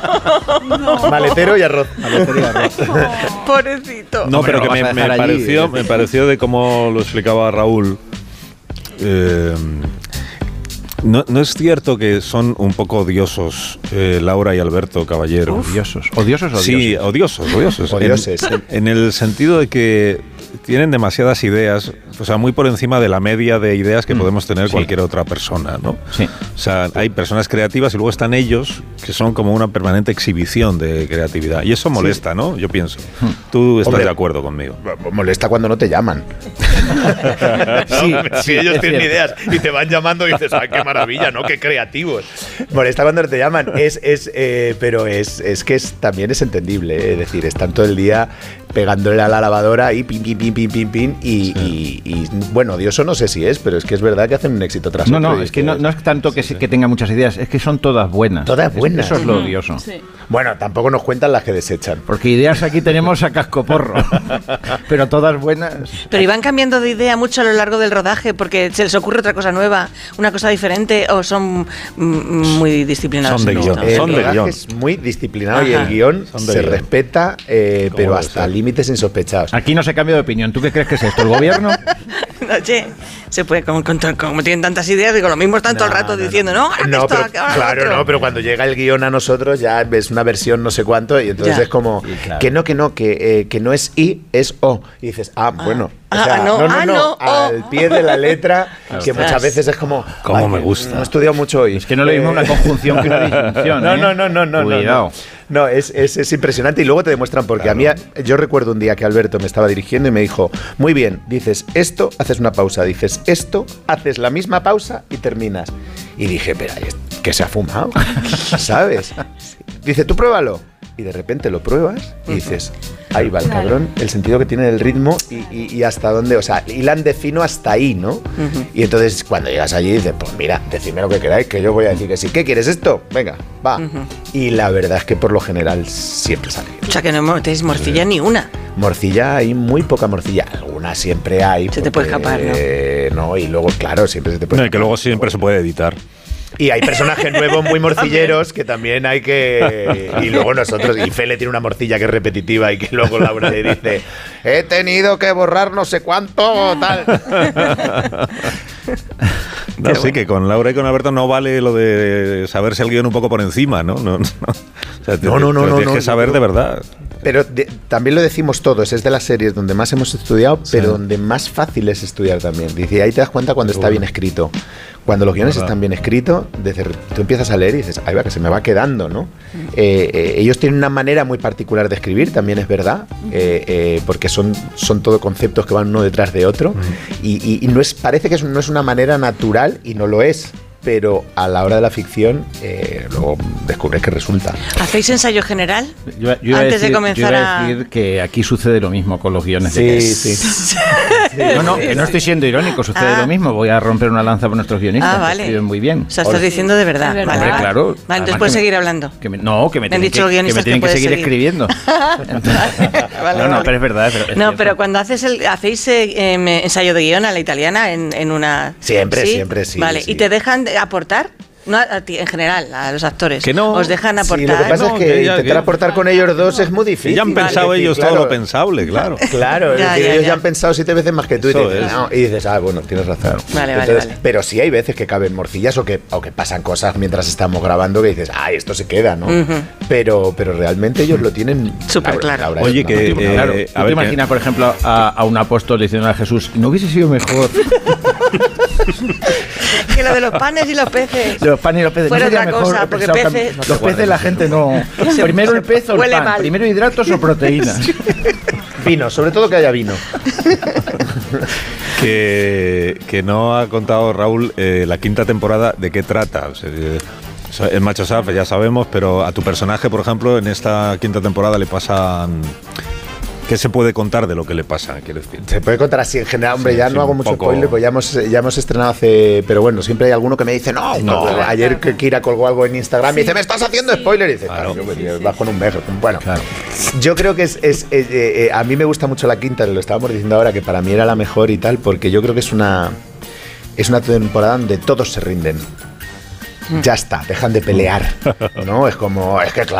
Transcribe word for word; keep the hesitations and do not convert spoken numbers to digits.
No. Maletero y arroz. Maletero y arroz. Oh. Pobrecito. No, pero que me, me, pareció, me pareció de cómo lo explicaba Raúl. Eh, no, no es cierto que son un poco odiosos eh, Laura y Alberto Caballero. Uf. Odiosos. ¿Odiosos o odiosos? Sí, odiosos, odiosos. Odiosos. En, en el sentido de que tienen demasiadas ideas, o sea, muy por encima de la media de ideas que mm, podemos tener sí. cualquier otra persona, ¿no? Sí. O sea, hay personas creativas y luego están ellos, que son como una permanente exhibición de creatividad. Y eso molesta, sí. ¿no? Yo pienso. Tú estás Hombre, de acuerdo conmigo. Molesta cuando no te llaman. sí, no, si ellos tienen ideas y te van llamando y dices, ¡ay, qué maravilla, ¿no? ¡Qué creativos! Molesta cuando no te llaman. Es, es, eh, pero es, es que es, también es entendible, ¿eh? Es decir, están todo el día pegándole a la lavadora y pin, pin, pin, pin, pin, pin y, sí. y, y, bueno, odioso no sé si es, pero es que es verdad que hacen un éxito tras no, otro. No, no, es que no, no es tanto que, sí, sí. que tenga muchas ideas, es que son todas buenas. Todas buenas. Eso es lo odioso. Sí. Bueno, tampoco nos cuentan las que desechan. Porque ideas aquí tenemos a cascoporro, pero todas buenas. Pero iban cambiando de idea mucho a lo largo del rodaje porque se les ocurre otra cosa nueva, una cosa diferente, o son mm, muy disciplinados. Son de guión. El son de rodaje guión. Es muy disciplinado. Ajá. Y el guión se guión. respeta, eh, pero hasta límites insospechados. Aquí no se cambia de opinión. ¿Tú qué crees que es esto? ¿El gobierno? No, che, se puede, como, como, como tienen tantas ideas, digo, lo mismo están no, todo el rato no, diciendo, no, ahora no, esto, pero, ahora claro, otro. no, pero cuando llega el guión a nosotros ya ves una versión no sé cuánto y entonces ya. es como, sí, claro. que no, que no, que, eh, que no es I, es O. Y dices, ah, ah. bueno. O sea, ah, no, no, no, ah, no, no, al oh. pie de la letra, que muchas veces es como... Como me gusta. No he estudiado mucho hoy. Es que no le dimos una conjunción que una disyunción. No, ¿eh? no, no, no, no. Cuidado. No, no es, es, es impresionante y luego te demuestran porque claro. a mí, yo recuerdo un día que Alberto me estaba dirigiendo y me dijo, muy bien, dices esto, haces una pausa, dices esto, haces la misma pausa y terminas. Y dije, pero ¿qué se ha fumado? ¿Sabes? Dice, tú pruébalo. Y de repente lo pruebas y dices, ahí va el claro. cabrón, el sentido que tiene el ritmo y, y, y hasta dónde, o sea, hilan de fino hasta ahí, ¿no? Uh-huh. Y entonces cuando llegas allí dices, pues mira, decidme lo que queráis, que yo voy a decir que sí. ¿Qué quieres esto? Venga, va. Uh-huh. Y la verdad es que por lo general siempre sale. O sea, que no tenéis morcilla sí. ni una. Morcilla hay muy poca morcilla, alguna siempre hay. Se porque, te puede escapar, ¿no? Eh, no, y luego, claro, siempre se te puede no, y que luego siempre se puede editar. Y hay personajes nuevos muy morcilleros que también hay que... Y luego nosotros, y Fele tiene una morcilla que es repetitiva y que luego Laura le dice, he tenido que borrar no sé cuánto, tal. No, sí, que con Laura y con Alberto no vale lo de saberse el guión un poco por encima, ¿no? No, no, o sea, te, no, no, no, te, no, tienes no, que saber no, de verdad. Pero de, también lo decimos todos, es de las series donde más hemos estudiado, sí. pero donde más fácil es estudiar también. Dice, ahí te das cuenta cuando está bien escrito. Cuando los guiones están bien escritos, desde, tú empiezas a leer y dices, ahí va, que se me va quedando, ¿no? Eh, eh, ellos tienen una manera muy particular de escribir, también es verdad, eh, eh, porque son, son todo conceptos que van uno detrás de otro, uh-huh. y, y, y no es, parece que no es una manera natural, y no lo es. Pero a la hora de la ficción eh, luego descubres que resulta. ¿Hacéis ensayo general? Yo, yo antes decir, de comenzar yo iba a decir que aquí sucede lo mismo con los guiones. Sí, de sí. sí. No, no, que no estoy siendo irónico, sucede ah. lo mismo. Voy a romper una lanza por nuestros guionistas, ah, vale. que escriben muy bien. O sea, estás diciendo de verdad. Hombre, vale. claro. Vale, entonces puedes seguir hablando. Que me, no, que me me tienen, que, que, me tienen que, que seguir, seguir escribiendo. Entonces, vale, no, no, vale. pero es verdad. Pero es no, cierto. pero cuando haces el, hacéis eh, ensayo de guión a la italiana en, en una... Siempre, ¿sí? siempre, sí. Vale, sí. ¿y te dejan aportar? No a ti, en general, a los actores. Que no. Os dejan aportar. Sí, lo que pasa no, es que, que ya, intentar que... aportar con ellos dos es muy difícil. Ya han pensado vale, ellos decir, todo claro, lo pensable, claro. Claro, ya, es decir, ya, ellos ya. ya han pensado siete veces más que tú y, te dices, no, y dices, ah, bueno, tienes razón. Vale, Entonces, vale, vale. Pero sí hay veces que caben morcillas o que, o que pasan cosas mientras estamos grabando que dices, ah, esto se queda, ¿no? Uh-huh. Pero, pero realmente ellos lo tienen súper claro. Laura, Oye, que... Eh, claro. Eh, ¿Tú te imaginas, por ejemplo, a, a un apóstol diciendo a Jesús, ¿no hubiese sido mejor? Que lo de los panes y los peces. Los panes y los peces. Fuera ¿No otra mejor, cosa, porque peces... Los peces la gente no... Primero el pez o el pan. Mal. Primero hidratos o proteínas. Vino, sobre todo que haya vino. que, que no ha contado Raúl eh, la quinta temporada de qué trata. O sea, el macho sabe, ya sabemos, pero a tu personaje, por ejemplo, en esta quinta temporada le pasan... ¿Qué se puede contar de lo que le pasa? Quiero decir. Se puede contar así en general, hombre, sí, ya sí, no hago mucho poco... spoiler, pues ya hemos, ya hemos estrenado hace... Pero bueno, siempre hay alguno que me dice, no, no, no ayer que Kira colgó algo en Instagram sí, y dice, me estás haciendo sí. spoiler, y dice, claro, claro yo me bajo en un mes. Bueno, claro. Yo creo que es... es eh, eh, a mí me gusta mucho la quinta, lo estábamos diciendo ahora, que para mí era la mejor y tal, porque yo creo que es una... Es una temporada donde todos se rinden. Ya está, dejan de pelear, ¿no? Es como, es que claro.